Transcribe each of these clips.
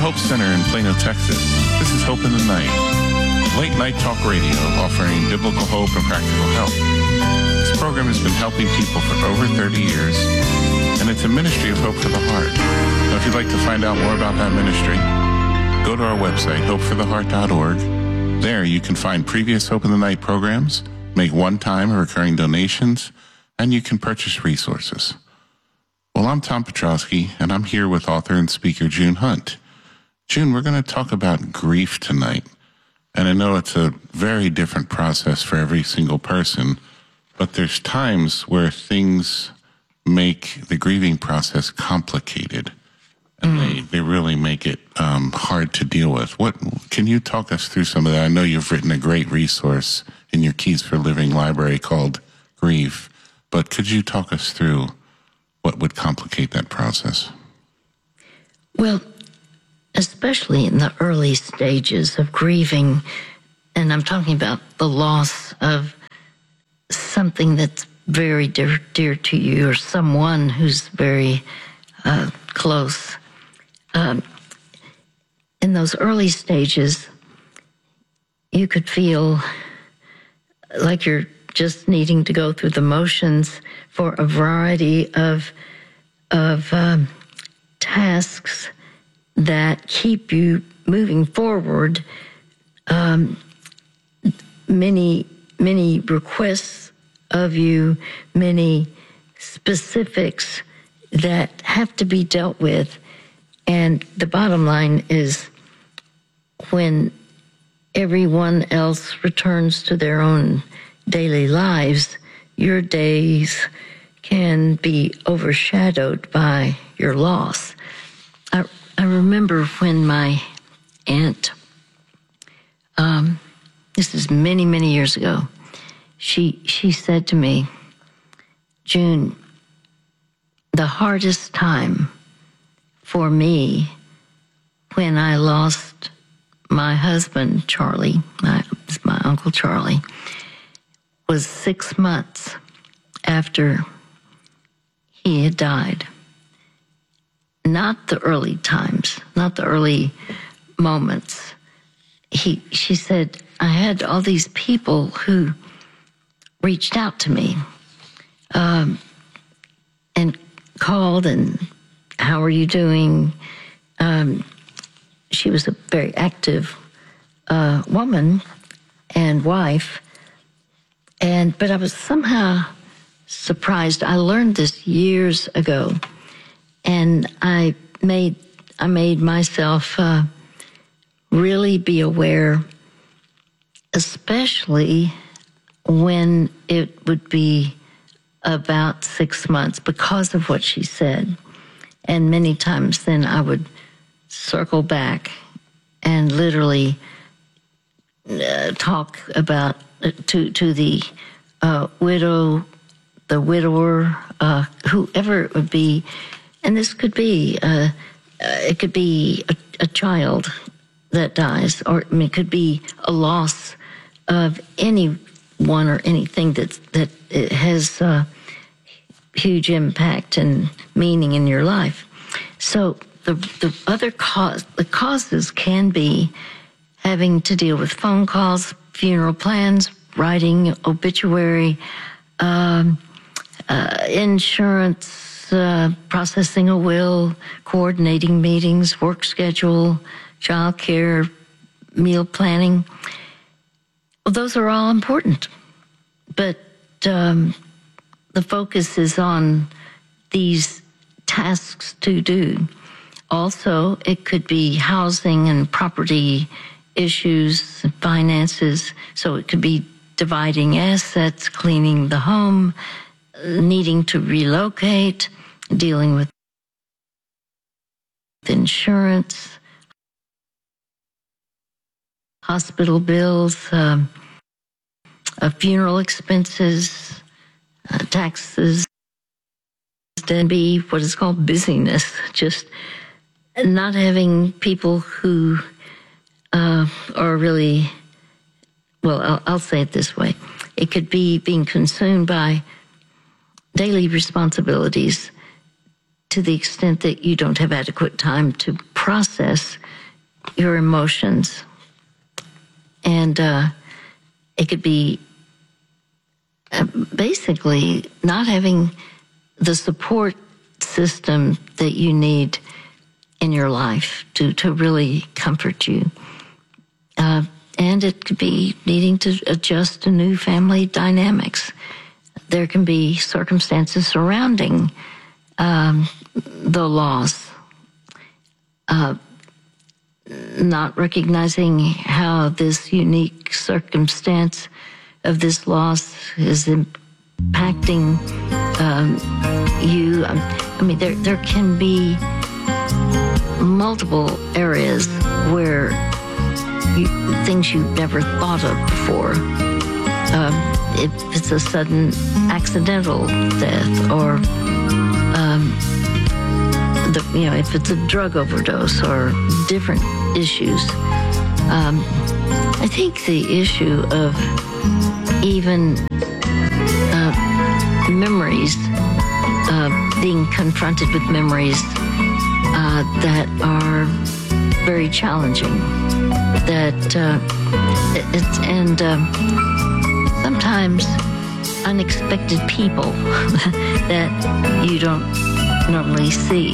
Hope Center in Plano, Texas, this is Hope in the Night, late night talk radio offering biblical hope and practical help. This program has been helping people for over 30 years, and it's a ministry of Hope for the Heart. Now, if you'd like to find out more about that ministry, go to our website, hopefortheheart.org. There you can find previous Hope in the Night programs, make one-time or recurring donations, and you can purchase resources. Well, I'm Tom Petrowski, and I'm here with author and speaker June Hunt. June, we're going to talk about grief tonight. And I know it's a very different process for every single person, but there's times where things make the grieving process complicated, and they really make it hard to deal with. What can you talk us through some of that? I know you've written a great resource in your Keys for Living library called Grief, but could you talk us through what would complicate that process? Well, especially in the early stages of grieving, and I'm talking about the loss of something that's very dear to you or someone who's very close. In those early stages, you could feel like you're just needing to go through the motions for a variety of tasks that keep you moving forward. Many requests of you, many specifics that have to be dealt with. And the bottom line is, when everyone else returns to their own daily lives, your days can be overshadowed by your loss. I remember when my aunt, this is many, many years ago, she said to me, June, the hardest time for me when I lost my husband, Charlie, my Uncle Charlie, was 6 months after he had died. Not the early times, not the early moments. She said, I had all these people who reached out to me and called and, how are you doing? She was a very active woman and wife, but I was somehow surprised. I learned this years ago, and I made myself really be aware, especially when it would be about 6 months, because of what she said. And many times then I would circle back and literally talk about to the widow, the widower, whoever it would be. And this could be, it could be a child that dies, or it could be a loss of anyone or anything that it has huge impact and meaning in your life. So the other causes can be having to deal with phone calls, funeral plans, writing obituary, insurance, processing a will, coordinating meetings, work schedule, child care, meal planning. Well, those are all important, but the focus is on these tasks to do. Also, it could be housing and property issues, finances. So it could be dividing assets, cleaning the home, needing to relocate, dealing with insurance, hospital bills, funeral expenses, taxes, then be what is called busyness, just not having people who are really, well, I'll say it this way. It could be being consumed by daily responsibilities to the extent that you don't have adequate time to process your emotions. And it could be basically not having the support system that you need in your life to really comfort you. And it could be needing to adjust to new family dynamics. There can be circumstances surrounding the loss, not recognizing how this unique circumstance of this loss is impacting you. I mean, there can be multiple areas where things you've never thought of before. If it's a sudden accidental death, or if it's a drug overdose, or different issues. I think the issue of even memories, being confronted with memories that are very challenging, sometimes unexpected people that you don't normally see.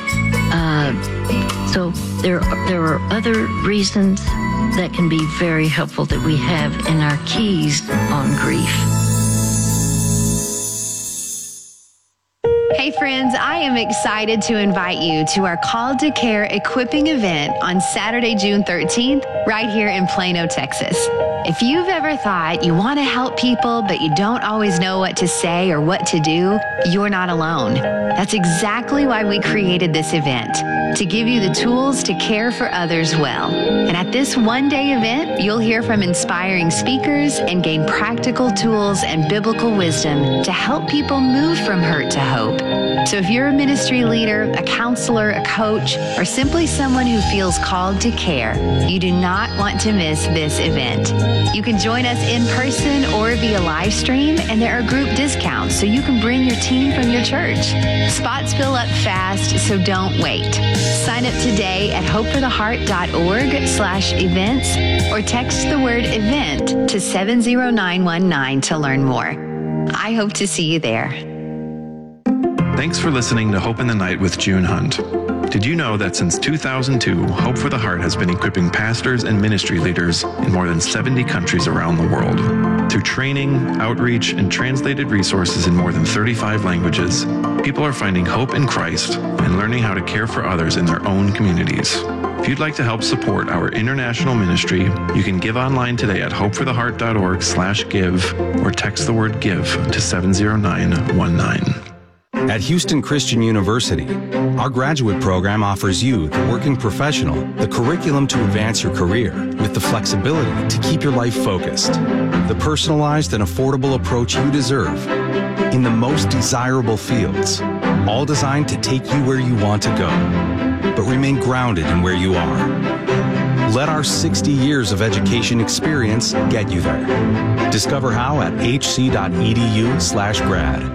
So there are other reasons that can be very helpful that we have in our keys on grief. Hey friends, I am excited to invite you to our Called to Care equipping event on Saturday, June 13th, right here in Plano, Texas. If you've ever thought you want to help people, but you don't always know what to say or what to do, you're not alone. That's exactly why we created this event, to give you the tools to care for others well. And at this one-day event, you'll hear from inspiring speakers and gain practical tools and biblical wisdom to help people move from hurt to hope. So if you're a ministry leader, a counselor, a coach, or simply someone who feels called to care, you do not want to miss this event. You can join us in person or via live stream, and there are group discounts so you can bring your team from your church. Spots fill up fast, so don't wait. Sign up today at hopefortheheart.org/events or text the word event to 70919 to learn more. I hope to see you there. Thanks for listening to Hope in the Night with June Hunt. Did you know that since 2002, Hope for the Heart has been equipping pastors and ministry leaders in more than 70 countries around the world? Through training, outreach, and translated resources in more than 35 languages, people are finding hope in Christ and learning how to care for others in their own communities. If you'd like to help support our international ministry, you can give online today at hopefortheheart.org/give or text the word give to 70919. At Houston Christian University, our graduate program offers you, the working professional, the curriculum to advance your career with the flexibility to keep your life focused, the personalized and affordable approach you deserve in the most desirable fields, all designed to take you where you want to go, but remain grounded in where you are. Let our 60 years of education experience get you there. Discover how at hc.edu/grad.